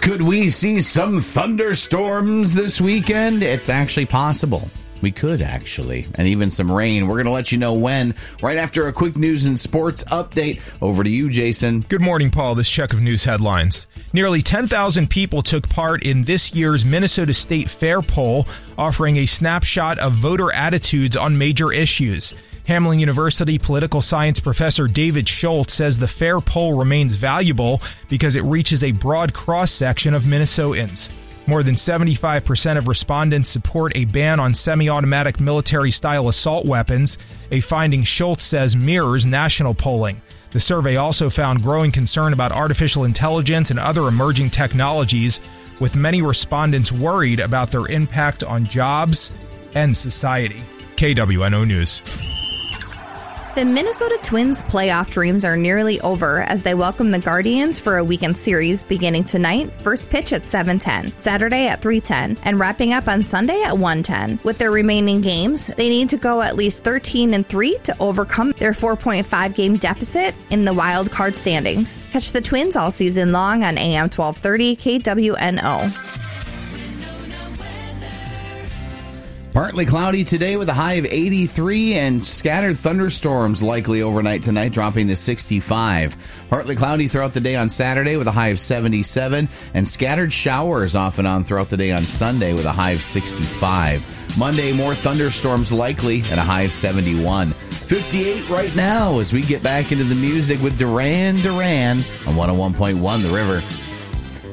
Could we see some thunderstorms this weekend? It's actually possible. We could, actually. And even some rain. We're going to let you know when, right after a quick news and sports update. Over to you, Jason. Good morning, Paul. This check of news headlines. Nearly 10,000 people took part in this year's Minnesota State Fair poll, offering a snapshot of voter attitudes on major issues. Hamline University political science professor David Schultz says the Fair poll remains valuable because it reaches a broad cross-section of Minnesotans. More than 75% of respondents support a ban on semi-automatic military-style assault weapons, a finding Schultz says mirrors national polling. The survey also found growing concern about artificial intelligence and other emerging technologies, with many respondents worried about their impact on jobs and society. KWNO News. The Minnesota Twins' playoff dreams are nearly over as they welcome the Guardians for a weekend series beginning tonight, first pitch at 7:10, Saturday at 3:10, and wrapping up on Sunday at 1:10. With their remaining games, they need to go at least 13-3 to overcome their 4.5 game deficit in the wild card standings. Catch the Twins all season long on AM 1230 KWNO. Partly cloudy today with a high of 83 and scattered thunderstorms likely overnight tonight, dropping to 65. Partly cloudy throughout the day on Saturday with a high of 77 and scattered showers off and on throughout the day on Sunday with a high of 65. Monday, more thunderstorms likely at a high of 71. 58 right now as we get back into the music with Duran Duran on 101.1 The River.